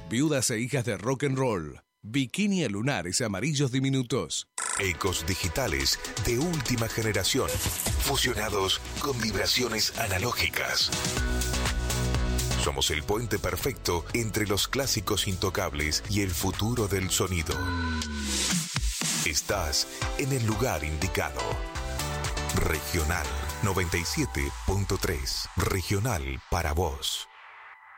Viudas e hijas de rock and roll. Bikini a lunares amarillos diminutos. Ecos digitales de última generación, fusionados con vibraciones analógicas. Somos el puente perfecto entre los clásicos intocables y el futuro del sonido. Estás en el lugar indicado. Regional 97.3. Regional para vos.